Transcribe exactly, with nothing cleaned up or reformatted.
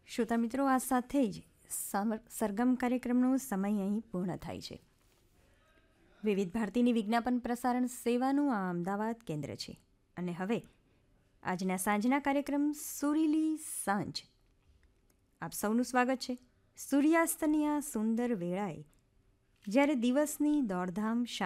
શ્રોતા મિત્રો, આ સાથે જ સમ- સરગમ કાર્યક્રમનો સમય અહીં પૂર્ણ થાય છે. વિવિધ ભારતીની વિજ્ઞાપન પ્રસારણ સેવાનું આ અમદાવાદ કેન્દ્ર છે. અને હવે આજના સાંજના કાર્યક્રમ સુરીલી સાંજ. આપ સૌનું સ્વાગત છે. સૂર્યાસ્તની આ સુંદર વેળાએ, જ્યારે દિવસની દોડધામ